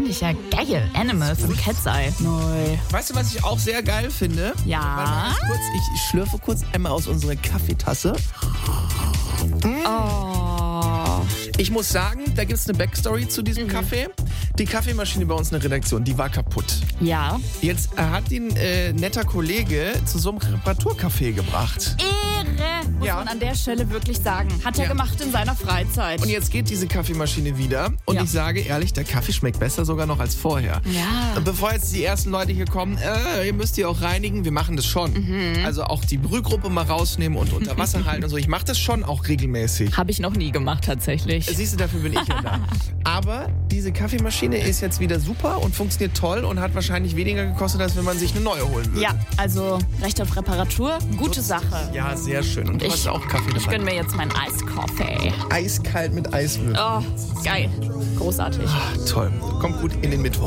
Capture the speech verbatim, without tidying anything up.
finde ich ja geil. Animal von Cat's Eye. Neu. Weißt du, was ich auch sehr geil finde? Ja. Warte mal ganz kurz, ich schlürfe kurz einmal aus unserer Kaffeetasse. Oh. Ich muss sagen, da gibt es eine Backstory zu diesem mhm. Kaffee. Die Kaffeemaschine bei uns in der Redaktion, die war kaputt. Ja. Jetzt hat ihn äh, netter Kollege zu so einem Reparaturcafé gebracht. Ehre, muss ja. man an der Stelle wirklich sagen. Hat er ja. gemacht in seiner Freizeit. Und jetzt geht diese Kaffeemaschine wieder. Und ja. ich sage ehrlich, der Kaffee schmeckt besser sogar noch als vorher. Ja. Und bevor jetzt die ersten Leute hier kommen, äh, ihr müsst ihr auch reinigen, wir machen das schon. Mhm. Also auch die Brühgruppe mal rausnehmen und unter Wasser halten und so. Ich mache das schon auch regelmäßig. Habe ich noch nie gemacht tatsächlich. Siehst du, dafür bin ich ja da. Aber diese Kaffeemaschine ist jetzt wieder super und funktioniert toll und hat wahrscheinlich weniger gekostet, als wenn man sich eine neue holen würde. Ja, also Recht auf Reparatur, gute Sache. Ja, sehr schön. Und du ich, hast auch Kaffee dabei. Ich gönne mir jetzt meinen Eiskaffee. Eiskalt mit Eiswürfeln. Oh, geil. Großartig. Ach, toll. Kommt gut in den Mittwoch.